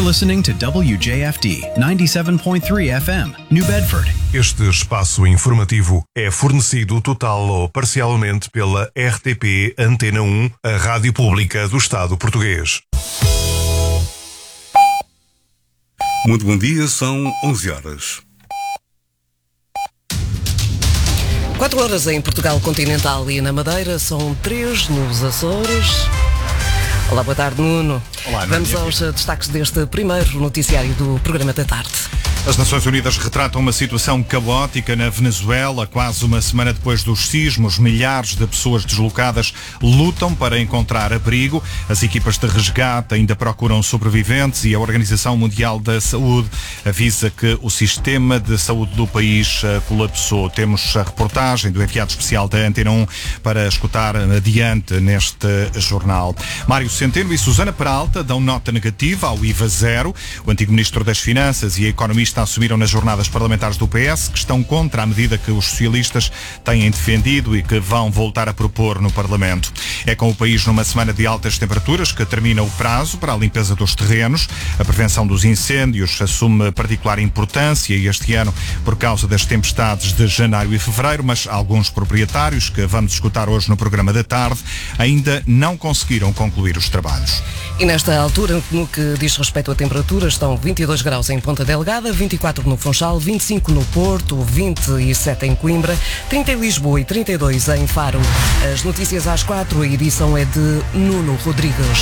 listening to WJFD 97.3 FM, New Bedford. Este espaço informativo é fornecido total ou parcialmente pela RTP Antena 1, a rádio pública do Estado português. Muito bom dia, são 11 horas. 4 horas em Portugal continental e na Madeira, são 3 nos Açores. Olá, boa tarde, Nuno. Olá, vamos aos destaques deste primeiro noticiário do programa da tarde. As Nações Unidas retratam uma situação caótica na Venezuela. Quase uma semana depois dos sismos, milhares de pessoas deslocadas lutam para encontrar abrigo. As equipas de resgate ainda procuram sobreviventes e a Organização Mundial da Saúde avisa que o sistema de saúde do país colapsou. Temos a reportagem do enviado especial da Antena 1 para escutar adiante neste jornal. Mário Centeno e Susana Peralta dão nota negativa ao IVA zero. O antigo Ministro das Finanças e a economista assumiram nas jornadas parlamentares do PS que estão contra a medida que os socialistas têm defendido e que vão voltar a propor no Parlamento. É com o país numa semana de altas temperaturas que termina o prazo para a limpeza dos terrenos. A prevenção dos incêndios assume particular importância este ano por causa das tempestades de janeiro e fevereiro, mas alguns proprietários, que vamos escutar hoje no programa da tarde, ainda não conseguiram concluir os trabalhos. E nesta altura, no que diz respeito à temperatura, estão 22 graus em Ponta Delgada, 24 no Funchal, 25 no Porto, 27 em Coimbra, 30 em Lisboa e 32 em Faro. As notícias às 4, a edição é de Nuno Rodrigues.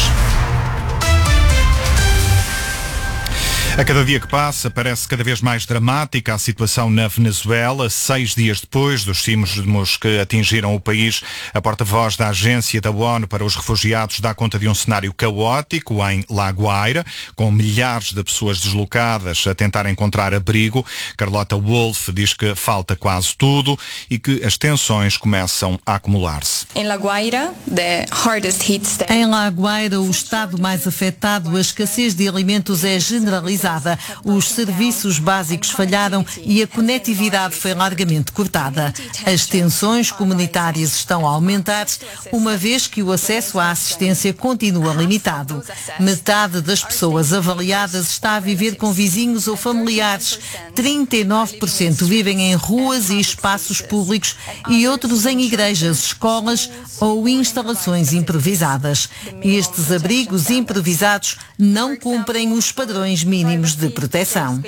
A cada dia que passa, parece cada vez mais dramática a situação na Venezuela. 6 dias depois dos sismos que atingiram o país, a porta-voz da Agência da ONU para os Refugiados dá conta de um cenário caótico em La Guaira, com milhares de pessoas deslocadas a tentar encontrar abrigo. Carlota Wolff diz que falta quase tudo e que as tensões começam a acumular-se. Em La Guaira, o estado mais afetado, a escassez de alimentos é generalizada. Os serviços básicos falharam e a conectividade foi largamente cortada. As tensões comunitárias estão a aumentar, uma vez que o acesso à assistência continua limitado. Metade das pessoas avaliadas está a viver com vizinhos ou familiares. 39% vivem em ruas e espaços públicos e outros em igrejas, escolas ou instalações improvisadas. Estes abrigos improvisados não cumprem os padrões mínimos de proteção.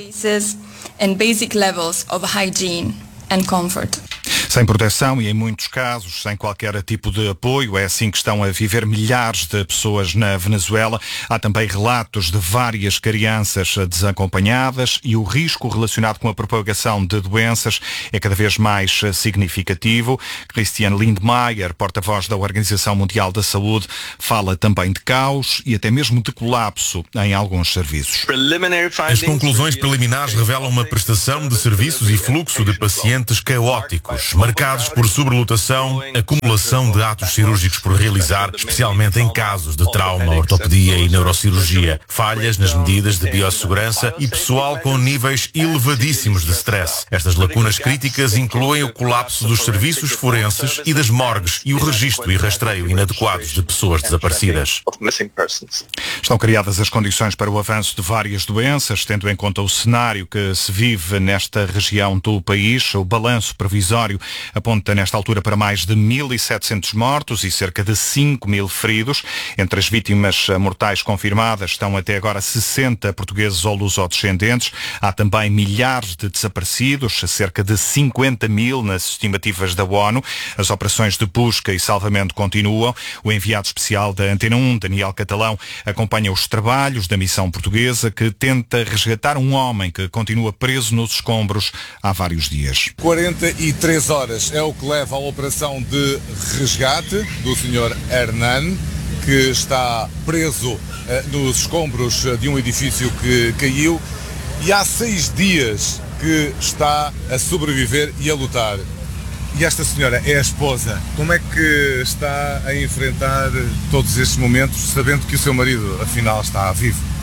Sem proteção e, em muitos casos, sem qualquer tipo de apoio. É assim que estão a viver milhares de pessoas na Venezuela. Há também relatos de várias crianças desacompanhadas e o risco relacionado com a propagação de doenças é cada vez mais significativo. Christian Lindmeier, porta-voz da Organização Mundial da Saúde, fala também de caos e até mesmo de colapso em alguns serviços. As conclusões preliminares revelam uma prestação de serviços e fluxo de pacientes caóticos, marcados por sobrelotação, acumulação de atos cirúrgicos por realizar, especialmente em casos de trauma, ortopedia e neurocirurgia, falhas nas medidas de biossegurança e pessoal com níveis elevadíssimos de stress. Estas lacunas críticas incluem o colapso dos serviços forenses e das morgues e o registro e rastreio inadequados de pessoas desaparecidas. Estão criadas as condições para o avanço de várias doenças, tendo em conta o cenário que se vive nesta região do país. O balanço provisório aponta nesta altura para mais de 1.700 mortos e cerca de 5.000 feridos. Entre as vítimas mortais confirmadas estão até agora 60 portugueses ou lusodescendentes. Há também milhares de desaparecidos, cerca de 50.000 nas estimativas da ONU. As operações de busca e salvamento continuam. O enviado especial da Antena 1, Daniel Catalão, acompanha os trabalhos da missão portuguesa que tenta resgatar um homem que continua preso nos escombros há vários dias. 43 horas é o que leva à operação de resgate do Sr. Hernan, que está preso nos escombros de um edifício que caiu e há 6 dias que está a sobreviver e a lutar. E esta senhora é a esposa. Como é que está a enfrentar todos estes momentos, sabendo que o seu marido, afinal, está vivo?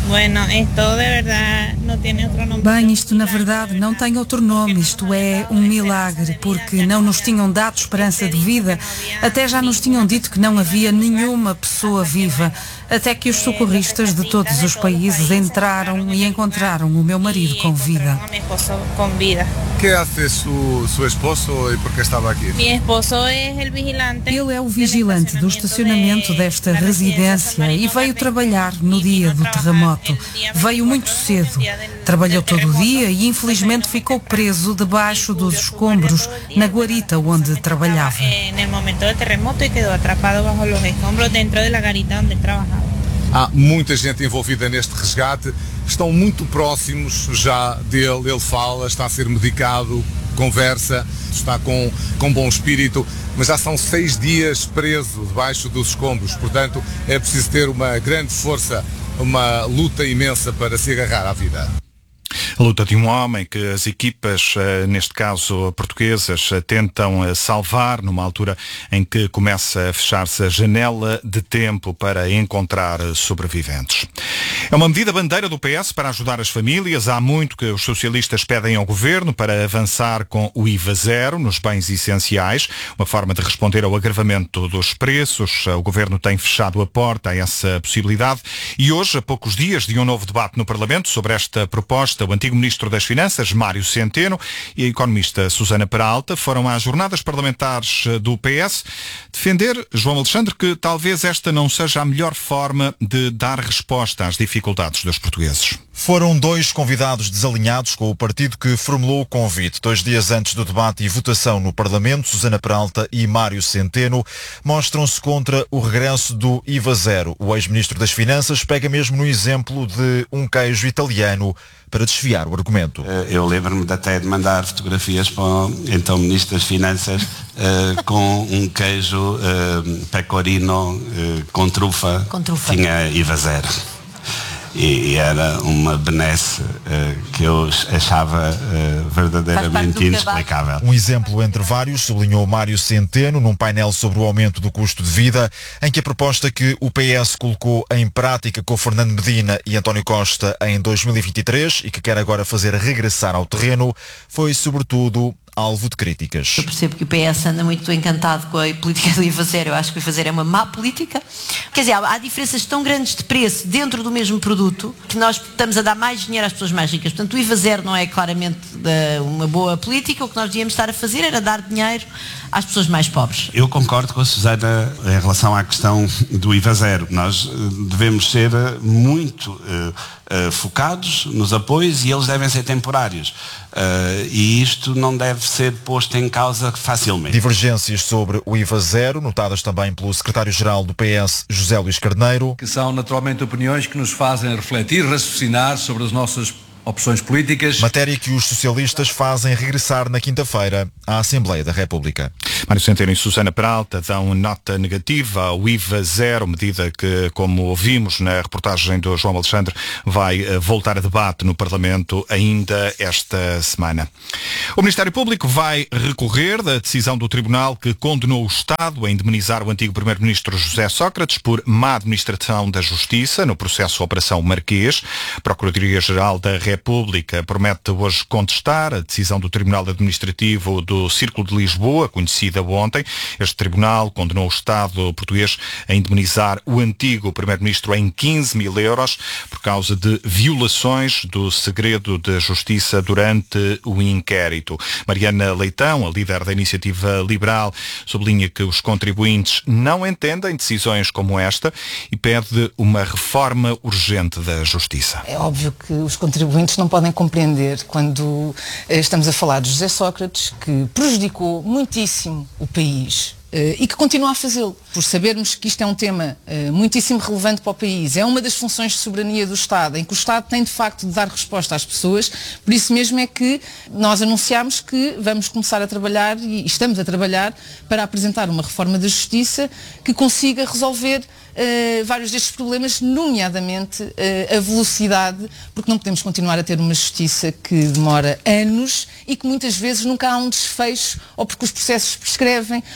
Bem, isto na verdade não tem outro nome, isto é um milagre, porque não nos tinham dado esperança de vida, até já nos tinham dito que não havia nenhuma pessoa viva, até que os socorristas de todos os países entraram e encontraram o meu marido com vida. O que faz seu esposo e por que estava aqui? Ele é o vigilante do estacionamento desta residência e veio trabalhar no dia do terremoto. Veio muito cedo, trabalhou todo o dia e infelizmente ficou preso debaixo dos escombros na guarita onde trabalhava. Há muita gente envolvida neste resgate, estão muito próximos já dele, ele fala, está a ser medicado, conversa, está com bom espírito, mas já são 6 dias preso debaixo dos escombros, portanto é preciso ter uma grande força, uma luta imensa para se agarrar à vida. A luta de um homem que as equipas, neste caso portuguesas, tentam salvar numa altura em que começa a fechar-se a janela de tempo para encontrar sobreviventes. É uma medida bandeira do PS para ajudar as famílias. Há muito que os socialistas pedem ao governo para avançar com o IVA zero nos bens essenciais, uma forma de responder ao agravamento dos preços. O governo tem fechado a porta a essa possibilidade e hoje, a poucos dias de um novo debate no Parlamento sobre esta proposta, o antigo Ministro das Finanças, Mário Centeno, e a economista Susana Peralta foram às jornadas parlamentares do PS defender, João Alexandre, que talvez esta não seja a melhor forma de dar resposta às dificuldades dos portugueses. Foram 2 convidados desalinhados com o partido que formulou o convite. 2 dias antes do debate e votação no Parlamento, Susana Peralta e Mário Centeno mostram-se contra o regresso do IVA zero. O ex-ministro das Finanças pega mesmo no exemplo de um queijo italiano para desviar o argumento. Eu lembro-me até de mandar fotografias para o então Ministro das Finanças com um queijo pecorino com trufa. Tinha IVA zero. E era uma benesse que eu achava verdadeiramente inexplicável. Um exemplo entre vários, sublinhou Mário Centeno num painel sobre o aumento do custo de vida, em que a proposta que o PS colocou em prática com Fernando Medina e António Costa em 2023 e que quer agora fazer regressar ao terreno, foi sobretudo alvo de críticas. Eu percebo que o PS anda muito encantado com a política do IVA zero. Eu acho que o IVA zero é uma má política. Quer dizer, há diferenças tão grandes de preço dentro do mesmo produto que nós estamos a dar mais dinheiro às pessoas mais ricas. Portanto, o IVA zero não é claramente uma boa política. O que nós devíamos estar a fazer era dar dinheiro às pessoas mais pobres. Eu concordo com a Susana em relação à questão do IVA zero. Nós devemos ser muito focados nos apoios e eles devem ser temporários. E isto não deve ser posto em causa facilmente. Divergências sobre o IVA zero, notadas também pelo secretário-geral do PS, José Luís Carneiro. Que são naturalmente opiniões que nos fazem refletir, raciocinar sobre as nossas opções políticas. Matéria que os socialistas fazem regressar na quinta-feira à Assembleia da República. Mário Centeno e Susana Peralta dão nota negativa ao IVA zero, medida que, como ouvimos na reportagem do João Alexandre, vai voltar a debate no Parlamento ainda esta semana. O Ministério Público vai recorrer da decisão do Tribunal que condenou o Estado a indemnizar o antigo Primeiro-Ministro José Sócrates por má administração da Justiça no processo Operação Marquês. A Procuradoria-Geral da República promete hoje contestar a decisão do Tribunal Administrativo do Círculo de Lisboa, conhecida ontem. Este tribunal condenou o Estado português a indemnizar o antigo Primeiro-Ministro em 15 mil euros por causa de violações do segredo de justiça durante o inquérito. Mariana Leitão, a líder da Iniciativa Liberal, sublinha que os contribuintes não entendem decisões como esta e pede uma reforma urgente da justiça. É óbvio que os contribuintes não podem compreender quando estamos a falar de José Sócrates, que prejudicou muitíssimo o país e que continua a fazê-lo, por sabermos que isto é um tema muitíssimo relevante para o país. É uma das funções de soberania do Estado, em que o Estado tem de facto de dar resposta às pessoas. Por isso mesmo é que nós anunciámos que vamos começar a trabalhar, e estamos a trabalhar, para apresentar uma reforma da Justiça que consiga resolver vários destes problemas, nomeadamente a velocidade, porque não podemos continuar a ter uma justiça que demora anos e que muitas vezes nunca há um desfecho ou porque os processos prescrevem e, portanto,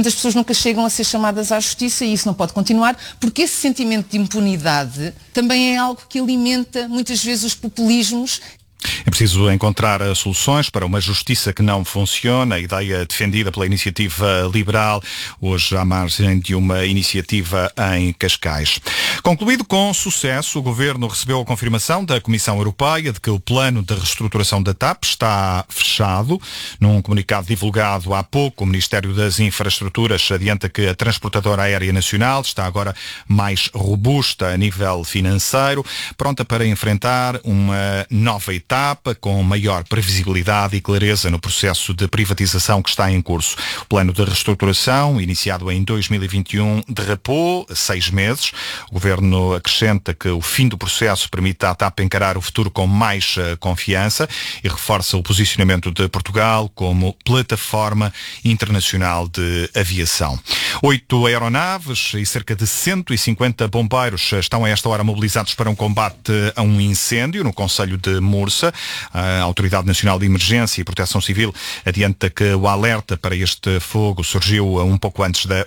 portanto as pessoas nunca chegam a ser chamadas à justiça e isso não pode continuar, porque esse sentimento de impunidade também é algo que alimenta muitas vezes os populismos. É preciso encontrar soluções para uma justiça que não funciona, a ideia defendida pela Iniciativa Liberal, hoje à margem de uma iniciativa em Cascais. Concluído com sucesso, o Governo recebeu a confirmação da Comissão Europeia de que o plano de reestruturação da TAP está fechado. Num comunicado divulgado há pouco, o Ministério das Infraestruturas adianta que a transportadora aérea nacional está agora mais robusta a nível financeiro, pronta para enfrentar uma nova etapa com maior previsibilidade e clareza no processo de privatização que está em curso. O plano de reestruturação, iniciado em 2021, derrapou 6 meses. O Governo acrescenta que o fim do processo permite à TAP encarar o futuro com mais confiança e reforça o posicionamento de Portugal como plataforma internacional de aviação. 8 aeronaves e cerca de 150 bombeiros estão a esta hora mobilizados para um combate a um incêndio no concelho de Mursa. A Autoridade Nacional de Emergência e Proteção Civil adianta que o alerta para este fogo surgiu um pouco antes da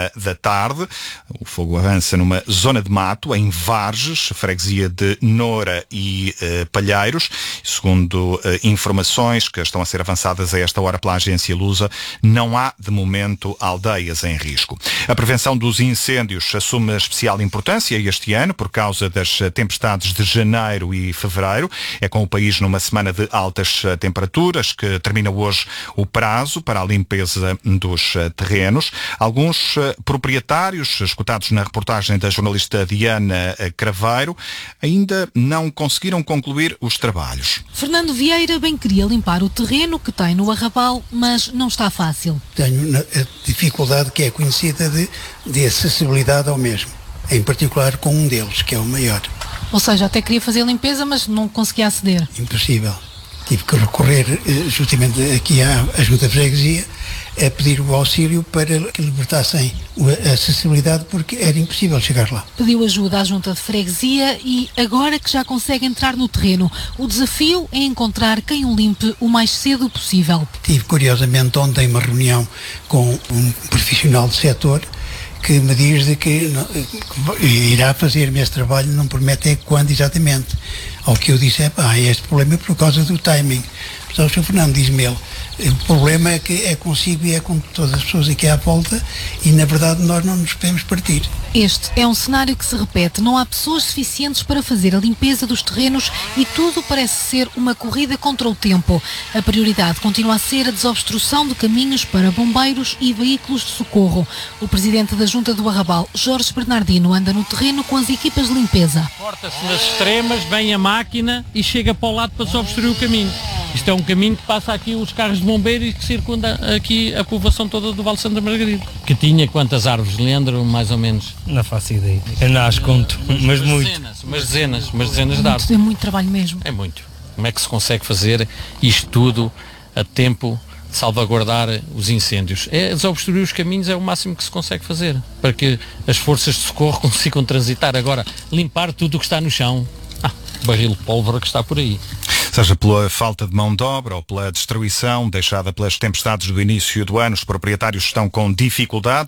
1h. O fogo avança numa zona de mato, em Varges, freguesia de Noura e Palheiros. Segundo informações que estão a ser avançadas a esta hora pela agência Lusa, não há, de momento, aldeias em risco. A prevenção dos incêndios assume especial importância este ano por causa das tempestades de janeiro e fevereiro. É com o país numa semana de altas temperaturas que termina hoje o prazo para a limpeza dos terrenos. Alguns proprietários, escutados na reportagem da jornalista Diana Craveiro, ainda não conseguiram concluir os trabalhos. Fernando Vieira bem queria limpar o terreno que tem no Arrabal, mas não está fácil. Tenho a dificuldade que é conhecida de acessibilidade ao mesmo, em particular com um deles, que é o maior. Ou seja, até queria fazer a limpeza, mas não conseguia aceder. Impossível. Tive que recorrer justamente aqui à Junta de Freguesia a pedir o auxílio para que libertassem a acessibilidade, porque era impossível chegar lá. Pediu ajuda à Junta de Freguesia e agora que já consegue entrar no terreno, o desafio é encontrar quem o limpe o mais cedo possível. Tive curiosamente ontem uma reunião com um profissional do setor que me diz de que irá fazer-me esse trabalho, não promete é quando exatamente. Ao que eu disse, este problema é por causa do timing. Então o Sr. Fernando diz-me ele, o problema é que é consigo e é com todas as pessoas aqui à volta e na verdade nós não nos podemos partir. Este é um cenário que se repete. Não há pessoas suficientes para fazer a limpeza dos terrenos e tudo parece ser uma corrida contra o tempo. A prioridade continua a ser a desobstrução de caminhos para bombeiros e veículos de socorro. O presidente da Junta do Arrabal, Jorge Bernardino, anda no terreno com as equipas de limpeza. Corta-se nas extremas, vem a máquina e chega para o lado para desobstruir o caminho. Isto é um caminho que passa aqui os carros de bombeiros e que circunda aqui a povoação toda do Vale Santa Margarida. Que tinha quantas árvores, Leandro, mais ou menos? Não faço ideia. Eu não as conto, mas muito. Umas dezenas de árvores. É muito trabalho mesmo. É muito. Como é que se consegue fazer isto tudo a tempo de salvaguardar os incêndios? Desobstruir os caminhos é o máximo que se consegue fazer, para que as forças de socorro consigam transitar. Agora, limpar tudo o que está no chão. Barril de pólvora que está por aí. Seja pela falta de mão de obra ou pela destruição deixada pelas tempestades do início do ano, os proprietários estão com dificuldades